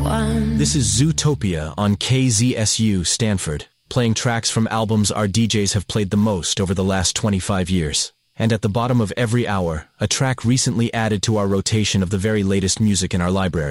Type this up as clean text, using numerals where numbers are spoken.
one. This is Zootopia on KZSU Stanford, playing tracks from albums our DJs have played the most over the last 25 years. And at the bottom of every hour, a track recently added to our rotation of the very latest music in our library.